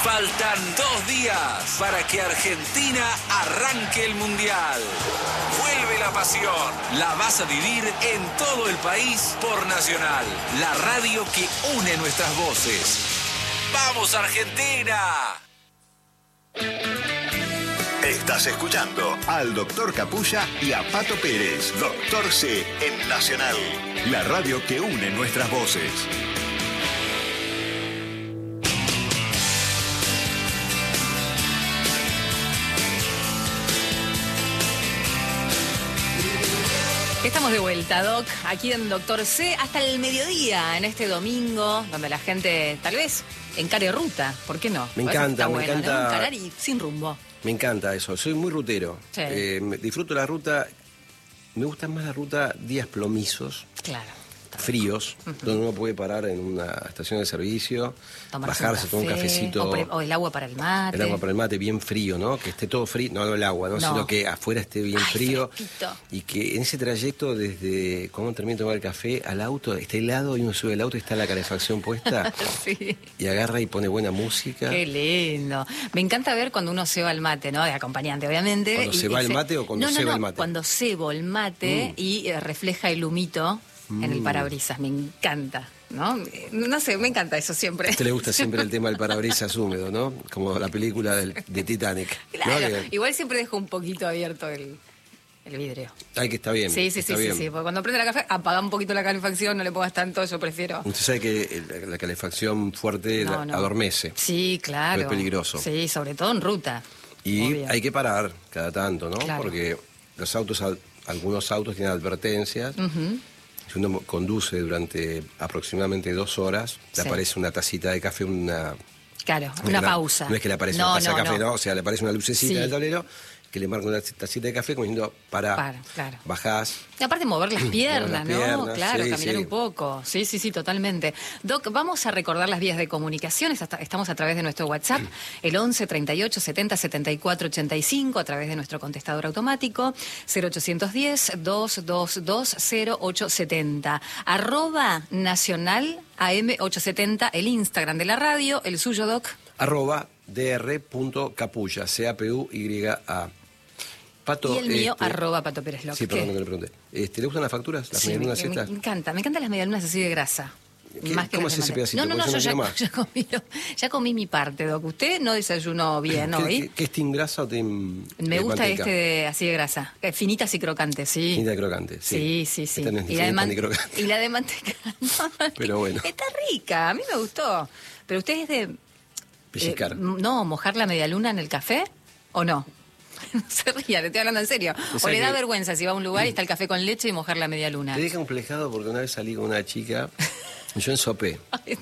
Faltan 2 días para que Argentina arranque el Mundial. Vuelve la pasión. La vas a vivir en todo el país por Nacional, la radio que une nuestras voces. ¡Vamos, Argentina! Estás escuchando al Doctor Capulla y a Pato Pérez, Doctor C en Nacional, la radio que une nuestras voces. Estamos de vuelta, Doc, aquí en Doctor C, hasta el mediodía, en este domingo, donde la gente tal vez encare ruta, ¿por qué no? Me encanta, bueno, me encanta. ¿no? Encarar y sin rumbo. Me encanta eso, soy muy rutero. Sí. Disfruto la ruta, me gusta más la ruta días plomizos. Claro. Fríos, donde uno puede parar en una estación de servicio, Tomarse bajarse, tomar un cafecito. O el agua para el mate. El agua para el mate bien frío, ¿no? Que esté todo frío, no el agua, ¿no? Sino que afuera esté bien frío. Fresquito. Y que en ese trayecto desde cuando termina de tomar el café al auto, está helado y uno sube el auto y está la calefacción puesta. Sí. Y agarra y pone buena música. Qué lindo. Me encanta ver cuando uno ceba el mate, ¿no? De acompañante, obviamente. ¿Cuando se va el mate o cuando ceba el mate? Cuando cebo el mate y refleja el humito en el parabrisas. Me encanta, ¿no? No sé, me encanta eso siempre. A usted le gusta siempre el tema del parabrisas húmedo, ¿no? Como la película de Titanic. Claro, ¿no? igual siempre dejo un poquito abierto el vidrio. Ay, que está bien. Sí, porque cuando prende la café, apaga un poquito la calefacción, no le pongas tanto, yo prefiero. Usted sabe que la calefacción fuerte No. adormece. Sí, claro. Es peligroso. Sí, sobre todo en ruta. Y Obvio. hay que parar cada tanto, ¿no? Claro. Porque los autos, algunos autos tienen advertencias. Si uno conduce durante aproximadamente 2 horas, le aparece una tacita de café, Claro, una pausa. No es que le aparece una taza de café, no. O sea, le aparece una lucecita en el tablero que le marca una tacita de café como diciendo, para, claro. bajás. Y aparte mover las piernas, ¿no? piernas, Claro, sí, caminar sí. un poco. Sí, totalmente. Doc, vamos a recordar las vías de comunicación. Estamos a través de nuestro WhatsApp, el 11 38 70 74 85, a través de nuestro contestador automático, 0810 222 0870. @nacional AM870, el Instagram de la radio, el suyo, Doc. @dr.capulla, CAPUYA. Pato, Y el mío, @Pato Pérez López. Sí, perdón, que no le pregunté. ¿Le gustan las facturas? ¿Las medialunas me estas? encanta las medialunas así de grasa. Más que ¿Cómo las es ese de pedacito? No, Porque yo yo no quiero ya comí mi parte, Doc. Usted no desayunó bien hoy. ¿Qué es team grasa o team Me gusta manteca? así de grasa. Finitas y crocantes, sí. Finita y crocante, sí. Sí. Esta no es ni Y la de finita ni crocante. y la de manteca. No, Pero bueno. Está rica, a mí me gustó. Pero usted es de... Pellizcar. no, mojar la medialuna en el café, ¿o no? No se ría, le estoy hablando en serio. O le da vergüenza si va a un lugar y está el café con leche y mojar la medialuna. Te deja complejado porque una vez salí con una chica, yo ensopé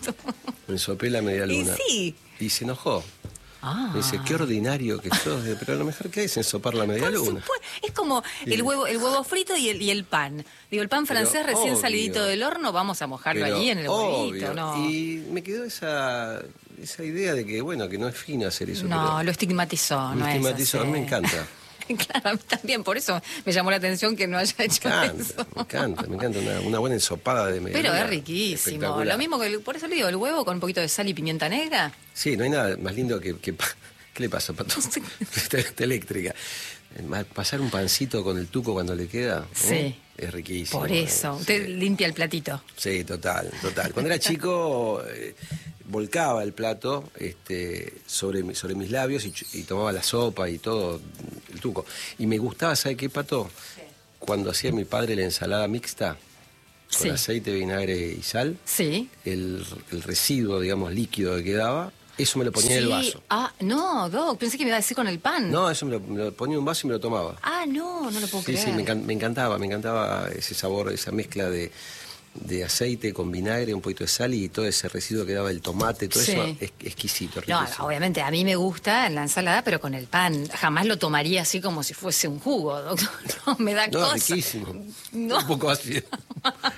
la media Y luna. sí. Y se enojó. Ah. Me dice, qué ordinario que sos, pero lo mejor que es ensopar la media Por luna. supuesto. Es como el huevo frito y el pan. Digo, el pan francés recién obvio. salidito del horno, vamos a mojarlo Pero allí en el huevito, obvio. ¿no? Y me quedó esa idea de que, bueno, que no es fino hacer eso. No, pero lo estigmatizó, lo no estigmatizó, es a así. mí me encanta. Claro, a mí también, por eso me llamó la atención que no haya hecho eso. Me encanta una buena ensopada de media Pero luna. es riquísimo. Espectacular. Lo mismo que, por eso le digo, el huevo con un poquito de sal y pimienta negra. Sí, no hay nada más lindo que ¿qué le pasa, Pato? Está eléctrica. Pasar un pancito con el tuco cuando le queda, Sí. es riquísimo. Por eso, usted limpia el platito. Sí, total. Cuando era chico, volcaba el plato sobre mis labios y tomaba la sopa y todo, el tuco. Y me gustaba, ¿sabe qué, Pato? Sí. Cuando hacía mi padre la ensalada mixta, con Sí. aceite, vinagre y sal, Sí. el residuo, digamos, líquido que quedaba, eso me lo ponía en el vaso. Ah, no, Doc, pensé que me iba a decir con el pan. No, eso me lo ponía en un vaso y me lo tomaba. Ah, no lo puedo Sí, creer. me encantaba ese sabor, esa mezcla de aceite con vinagre, un poquito de sal y todo ese residuo que daba el tomate, todo Sí. eso es exquisito, No, riquísimo. obviamente a mí me gusta en la ensalada, pero con el pan. Jamás lo tomaría así como si fuese un jugo, doctor. No, me da No, cosa. riquísimo. No. Un poco ácido.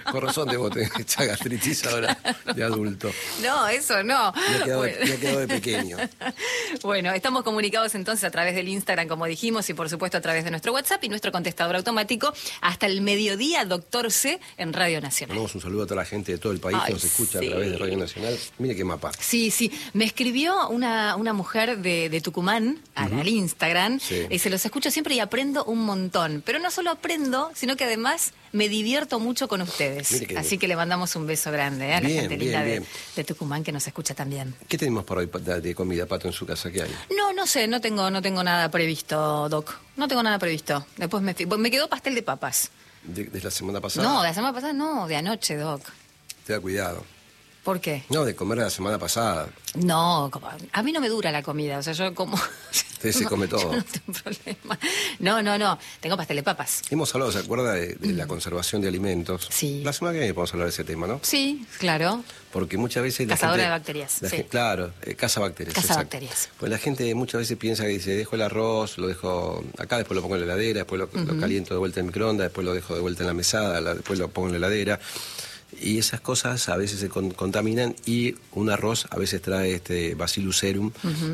Con razón debo tener esta gastritis ahora de adulto. No, eso no. Me ha quedado de pequeño. Bueno, estamos comunicados entonces a través del Instagram, como dijimos, y por supuesto a través de nuestro WhatsApp y nuestro contestador automático hasta el mediodía, Doctor C, en Radio Nacional. Mandamos un saludo a toda la gente de todo el país que nos escucha a través de Radio Nacional. Mire qué mapa. Sí, sí. Me escribió una mujer de Tucumán al Instagram. Sí. Y se los escucho siempre y aprendo un montón. Pero no solo aprendo, sino que además me divierto mucho con ustedes. Así que le mandamos un beso grande a la gente linda de Tucumán que nos escucha también. ¿Qué tenemos para hoy de comida, Pato, en su casa? ¿Qué hay? No sé, no tengo nada previsto, Doc. No tengo nada previsto. Después me quedó pastel de papas. ¿De la semana pasada? No, de la semana pasada no, de anoche, Doc. Ten cuidado. ¿Por qué? No, de comer la semana pasada. No, a mí no me dura la comida, o sea, yo como... Usted se come todo. No tengo problema. No, tengo pastel de papas. Hemos hablado, ¿se acuerda de la conservación de alimentos? Sí. La semana que viene podemos hablar de ese tema, ¿no? Sí, claro. Porque muchas veces Cazadora de bacterias. Sí. Claro, cazabacterias. Cazabacterias. Pues la gente muchas veces piensa que dice, dejo el arroz, lo dejo acá, después lo pongo en la heladera, después lo caliento de vuelta en el microondas, después lo dejo de vuelta en la mesada, después lo pongo en la heladera. Y esas cosas a veces se contaminan y un arroz a veces trae Bacillus cereum,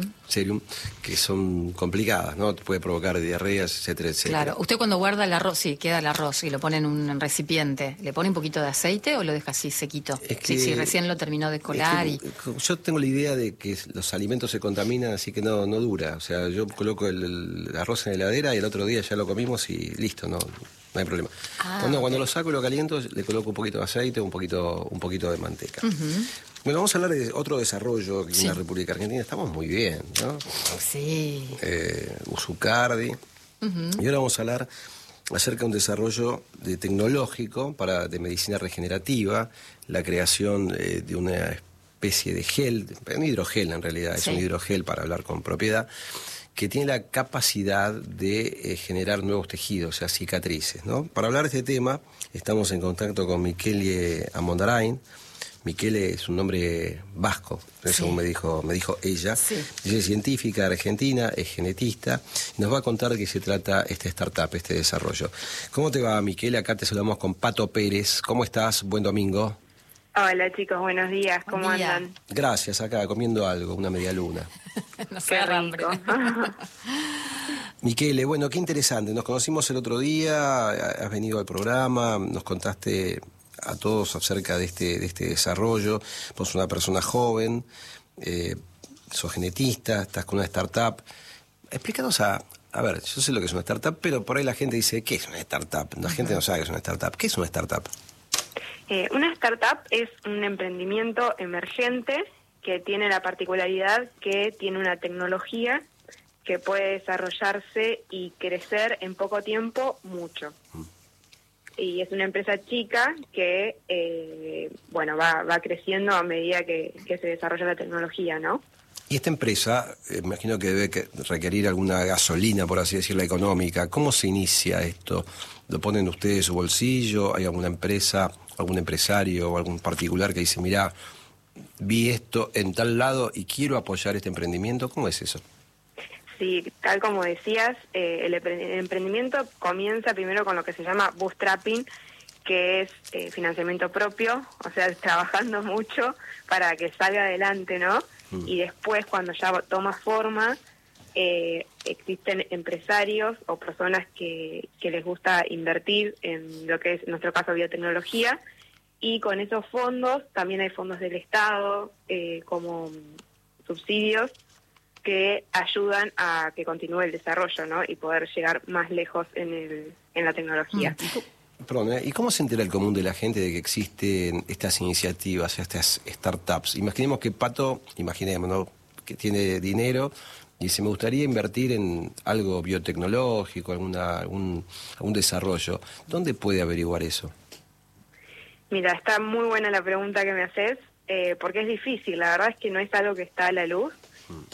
que son complicadas, ¿no? Puede provocar diarreas, etcétera, etcétera. Claro, usted cuando guarda el arroz, sí, queda el arroz y lo pone en un recipiente, ¿le pone un poquito de aceite o lo deja así sequito? Si recién lo terminó de colar Yo tengo la idea de que los alimentos se contaminan, así que no dura. O sea, yo coloco el arroz en la heladera y el otro día ya lo comimos y listo, no hay problema. Cuando lo saco y lo caliento, le coloco un poquito de aceite, un poquito de manteca. Bueno, vamos a hablar de otro desarrollo en la República Argentina. Estamos muy bien, ¿no? Sí. Usucardi. Y ahora vamos a hablar acerca de un desarrollo tecnológico de medicina regenerativa, la creación de una especie de gel, un hidrogel en realidad, es un hidrogel para hablar con propiedad, que tiene la capacidad de generar nuevos tejidos, o sea, cicatrices, ¿no? Para hablar de este tema, estamos en contacto con Miquele Amondarain. Miquele es un nombre vasco, según me dijo ella. Sí. Ella es científica argentina, es genetista, y nos va a contar de qué se trata esta startup, este desarrollo. ¿Cómo te va, Miquele? Acá te saludamos con Pato Pérez. ¿Cómo estás? Buen domingo. Hola chicos, buenos días, ¿cómo andan? Gracias, acá comiendo algo, una media luna. No sé, hambre. Miquele, bueno, qué interesante. Nos conocimos el otro día, has venido al programa, nos contaste a todos acerca de este desarrollo. Vos sos una persona joven, sos genetista, estás con una startup. Explícanos a ver, yo sé lo que es una startup, pero por ahí la gente dice, ¿qué es una startup? La gente no sabe qué es una startup. ¿Qué es una startup? Una startup es un emprendimiento emergente que tiene la particularidad que tiene una tecnología que puede desarrollarse y crecer en poco tiempo mucho. Y es una empresa chica que, va creciendo a medida que se desarrolla la tecnología, ¿no? Y esta empresa, imagino que debe requerir alguna gasolina, por así decirlo, económica. ¿Cómo se inicia esto? ¿Lo ponen ustedes en su bolsillo? ¿Hay alguna empresa, algún empresario o algún particular que dice, mirá, vi esto en tal lado y quiero apoyar este emprendimiento? ¿Cómo es eso? Sí, tal como decías, el emprendimiento comienza primero con lo que se llama bootstrapping, que es financiamiento propio, o sea, trabajando mucho para que salga adelante, ¿no? Y después, cuando ya toma forma, existen empresarios o personas que les gusta invertir en lo que es, en nuestro caso, biotecnología, y con esos fondos, también hay fondos del Estado, como subsidios, que ayudan a que continúe el desarrollo, ¿no? Y poder llegar más lejos en la tecnología. Perdón, ¿y cómo se entera el común de la gente de que existen estas iniciativas, estas startups? Imaginemos que Pato, ¿no?, que tiene dinero y dice, me gustaría invertir en algo biotecnológico, algún desarrollo. ¿Dónde puede averiguar eso? Mira, está muy buena la pregunta que me haces, porque es difícil. La verdad es que no es algo que está a la luz.